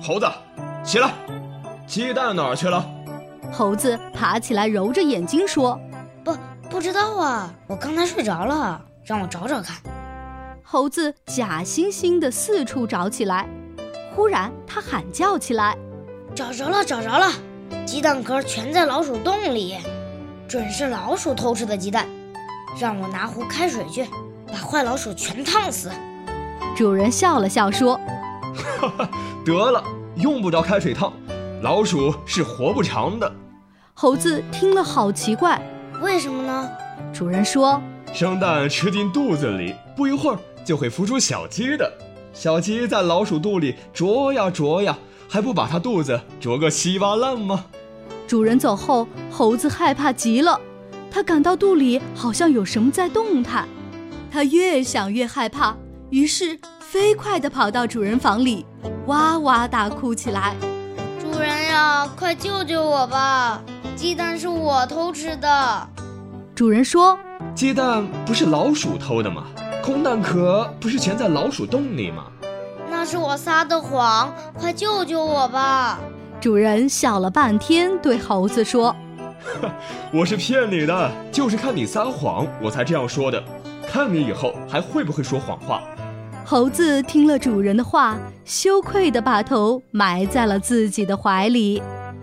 猴子，起来，鸡蛋哪儿去了？ 猴子爬起来揉着眼睛说： 不知道啊，我刚才睡着了，让我找找看。 猴子假惺惺地四处找起来，忽然他喊叫起来： 找着了，鸡蛋壳全在老鼠洞里，准是老鼠偷吃的鸡蛋，让我拿壶开水去，把坏老鼠全烫死。 主人笑了笑说： 得了，用不着开水烫，老鼠是活不长的。 猴子听了好奇怪， 为什么呢？ 主人说： 生蛋吃进肚子里，不一会儿就会孵出小鸡的。小鸡在老鼠肚里啄呀啄呀，还不把它肚子啄个稀巴烂吗？ 主人走后，猴子害怕极了，他感到肚里好像有什么在动弹，他越想越害怕，于是飞快地跑到主人房里，哇哇大哭起来。 主人呀，快救救我吧，鸡蛋是我偷吃的。 主人说： 鸡蛋不是老鼠偷的吗？空蛋壳不是全在老鼠洞里吗？ 那是我撒的谎，快救救我吧。 主人笑了半天，对猴子说： 我是骗你的，就是看你撒谎，我才这样说的。看你以后还会不会说谎话。 猴子听了主人的话，羞愧地把头埋在了自己的怀里。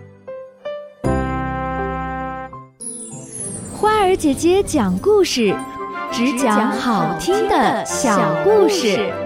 花儿姐姐讲故事，只讲好听的小故事。